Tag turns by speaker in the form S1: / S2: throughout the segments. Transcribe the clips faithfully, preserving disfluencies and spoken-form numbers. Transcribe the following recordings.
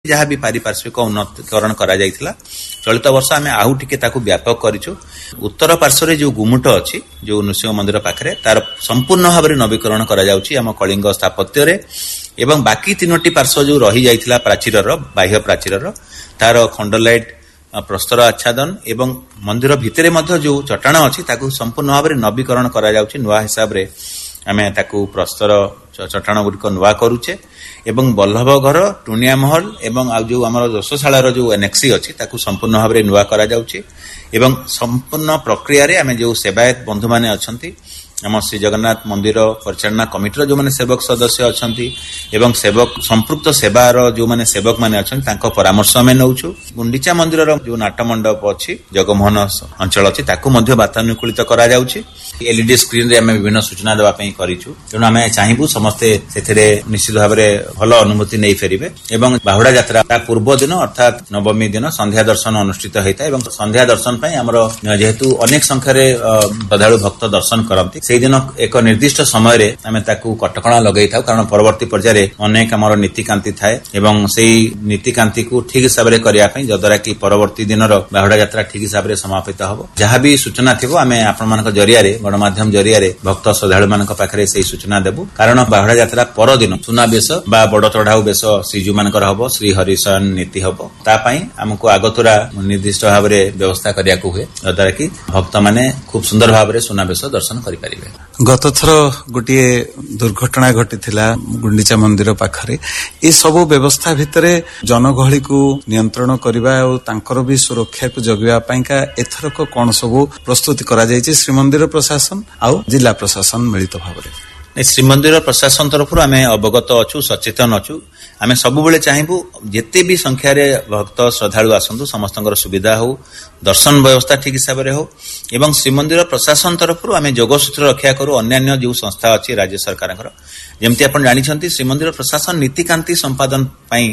S1: जहाँ भी पारिपार्श्विक उन्नतीकरण करा जायथिला चलित वर्ष आमे आउ टिके ताकू व्यापक करिछु। उत्तर पार्श्व जो गुमुट अछि जो नृसिंह मंदिर पाखरे तार संपूर्ण भाव में नवीकरण करा जाउछि आम कलिंग स्थापत्य रे एवं बाकी तीनोटी पार्श्व जो रही जायथिला प्राचीरर बाह्य प्राचीरर तार खंडलाइट प्रस्तर आच्छादन एवं मंदिर भितरे मध्य जो चट्टाण अछि ताकू संपूर्ण भाव में नवीकरण करा जाउछि। नुआ हिसाब रे आमे ताकू प्रस्तर चट्टाण गुड़िक नुआ करुचे एवं बल्लभ घर टुनिया महल एवं आ जो आमर दशशालार जो एनेक्सी अच्छी ताकू संपूर्ण भाव में नुआ करा जाउछि एवं संपूर्ण प्रक्रिया रे आमे जो सेवायत बंधु माने अछंती आम श्री जगन्नाथ मंदिर परिचालना कमिटीर जो माने सेवक सदस्य अछंती एवं सेवक संपृक्त सेवार जो माने सेवक माने अछंती तांको परामर्श आमे नउछु। गुंडीचा मंदिर जो नाट्यमंडप अच्छी जगमोहन अंचल अच्छी ताकू मध्य वातानुकूलित करा जाउछि। एलईडी स्क्रीन रे आमे विभिन्न सूचना देवा पई करिछु तेणु आमे चाहिबु समस्ते सेथिरे निश्चित भाव में भल अनुभूति नहीं फेरिबे एवं बाहुड़ा यात्रा ता पूर्व दिन अर्थात नवमी दिन संध्या दर्शन अनुष्ठित होता है। संध्या दर्शन पई हमर जेहेतु अनेक संख्यार श्रद्धालु भक्त दर्शन करती से दिन एक निर्दिष्ट समय रे आमे ताकू कटकणा लगई थाउ कारण परवर्ती पर्याय अनेक हमर नीतिकांति थाए एवं सेही नीतिकांति को ठीक हिसाब रे करिया पई जद्वारा कि परवर्ती दिनर बाहुड़ा यात्रा ठीक हिसाब रे समापित हबो। जहाँ भी सूचना थिबो आमे आपण मानक जरिया रे गणमाध्यम जरिया रे भक्त श्रद्धालु मानक पाखरे सेही सूचना देबु कारण बाहुड़ा यात्रा पर दिन सुनाबेश बा बड़ चढ़ाऊ बेश श्रीजू मानकर हबो श्री हरिशयन नीति हबो ता पई हमको आगतुरा निर्दिष्ट भाव रे व्यवस्था करिया को हुए जद्वारा कि भक्त माने खूब सुंदर भाव रे सुनाबेश दर्शन करि परिबे।
S2: गत थर गोटे दुर्घटना घटिथिला गुंडीचा मंदिर पाखरे ए सब व्यवस्था भितरे जनगहली को नियंत्रण करबा और तांकर भी सुरक्षा को जगवा पाइका एथरक कोन सब प्रस्तुति करा जायछि श्रीमंदिर प्रशासन आउ जिला प्रशासन मिलित भाव रे।
S1: श्रीमंदिर प्रशासन तरफ आम अवगत अच्छु सचेतन अच्छु आम सब चाहिबू जिते भी संख्यार भक्त श्रद्धालु आसतु समस्त सुविधा हो दर्शन व्यवस्था ठीक हिसाब से हो एवं श्रीमंदिर प्रशासन तरफ आम जोगसूत्र रक्षा करूँ अन्य जो संस्था अच्छी राज्य सरकार जमती आप जानते श्रीमंदिर प्रशासन नीतिकांति संपादन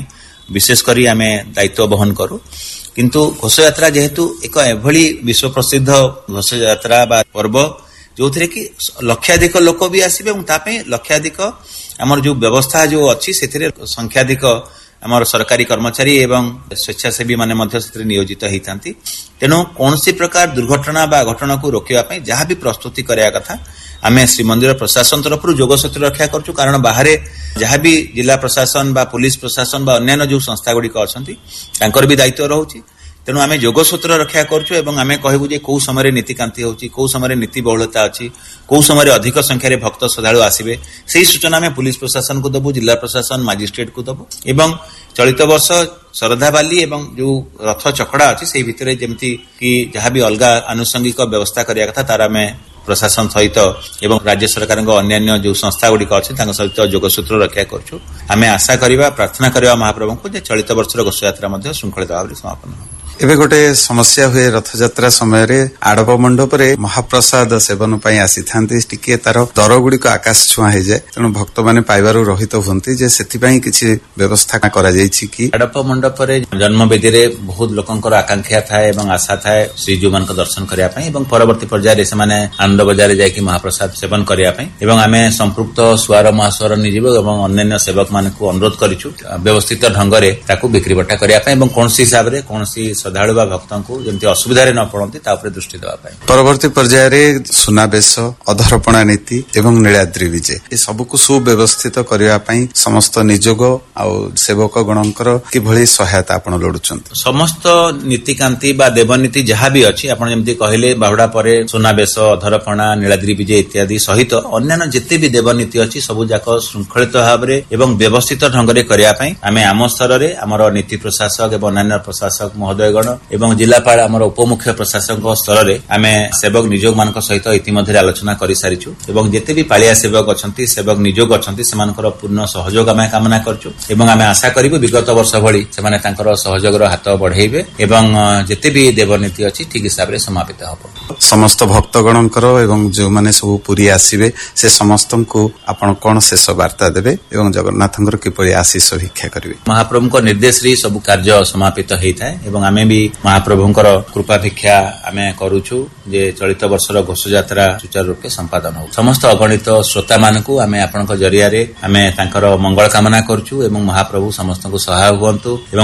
S1: विशेषकर आम दायित्व बहन करूँ किंतु घोष यात्रा जेहेतु एक एभली विश्व प्रसिद्ध घोष यात्रा बा पर्व जो थे कि लक्षाधिक लोक भी आसबे लक्षाधिक आमर जो व्यवस्था जो अच्छी से संख्याधिक आमर सरकारी कर्मचारी एवं स्वेच्छासेवी माने मध्य से नियोजित होता तेणु कौन सी प्रकार दुर्घटना बा घटना को रोकने जहाँ भी प्रस्तुति कराया कथा आम श्रीमंदिर प्रशासन तरफ जोगसूत्र रक्षा करूँ कारण बाहर जहाँ भी जिला प्रशासन बा पुलिस प्रशासन बा अन्य जो संस्था गुड़िक अच्छा भी दायित्व रोचे तेणु आम जोगसूत्र रक्षा करूँ आम कहबू जे कौ समय नीतिकांति होची कौ समय नीति बहुलता अच्छी कौ समय अधिक संख्यार भक्त श्रद्धालु आसबे से सूचना आम पुलिस प्रशासन को दबू जिला प्रशासन मजिस्ट्रेट को दबू एवं चलित वर्ष श्रद्धावाली एवं जो रथ चकड़ा अच्छी से भितर जमती कि जहाँ भी अलग आनुषंगिक व्यवस्था करिया कथा तार आम प्रशासन सहित एवं राज्य सरकार अन्य जो संस्था गुड़िक अच्छे सहित जोगसूत्र रक्षा करूँ आम आशा करवा प्रार्थना करवा महाप्रभु को चलित वर्षर घोष यात्रा श्रृंखलित भाव में समापन हो।
S2: एबे गोटे समस्या हुए रथयात्रा समय रे आड़प मंडप रे महाप्रसाद सेवन पई आसी थांती टिके तार दर गुड़िक आकाश छुआ हो जाए तेणु भक्त माने पाइबारु रहित होंती जे सेति पई किछि व्यवस्था करा जायछि कि
S1: आड़प मंडप रे जन्मवेदी रे बहुत लोकंकर आकांक्षा थाए एवं आशा थाए श्रीजू मान दर्शन करिया पई एवं परवर्ती पर्याय से माने आनंद बजार जाय कि महाप्रसाद सेवन करिया पई एवं आमे संपृक्त सुआर महास्वर निजीव एवं अन्य सेवक मान को अनुरोध करिछु व्यवस्थित ढंग रे ताकू बिक्री बटा करिया पई एवं कोनसी हिसाब रे कोनसी श्रद्धालु भक्त को जमती असुविधा न पड़ती दृष्टि देवाई
S2: परवर्ती पर्याय सुनाबेश अधरपणा नीति एवं नीलाद्री विजे ये सबको सुव्यवस्थित करने समस्त निजोग आउ सेवक गणकर किभली सहायता आपण लोड़ुचंत
S1: समस्त नीतिकांति बा देवनीति जहाँ भी अच्छी आप जमी कहले बाहुड़ा पर सुनाबेश अधरपणा नीलाद्री विजे इत्यादि सहित अन्य जिते भी देवनीति अच्छी सबू जाक श्रृंखलित भाव में एवं व्यवस्थित ढंग से करने आम आम स्तर में आमर नीति प्रशासक एवं अन्य प्रशासक महोदयगण एवं जिलापाल आमर उपमुख्य प्रशासक स्तर में आम सेवक निजोग मान सहित इतिमध्य आलोचना कर सारिछु एवं जिते भी पालिया सेवक अच्छा सेवक निजोग अच्छा से पूर्ण सहयोग आम कामना करछु एवं आम आशा करूँ विगत वर्ष भली से सहयोग हाथ बढ़ेबे एवं जिते भी देवनीति अच्छी ठीक हिसाब से समापित हो।
S2: समस्त भक्तगणकर एवं जो माने सब पुरी आसीबे से समस्त को आपण कोन शेष वार्ता देबे एवं जगन्नाथंकर किपरि आशीष भिक्षा करिवे
S1: महाप्रभु निर्देश रे सब कार्य समापित होता है एवं आमे भी महाप्रभुंकर कृपा भिक्षा आमे करूछु जे चलित वर्षर घोष यात्रा सुचारू रूपे संपादन हो। समस्त अगणित श्रोता मानकु आमे आपनक जरिया रे आमे तांकर मंगल कामना करछु एवं महाप्रभु समस्त को सहाय हुअन्तु एवं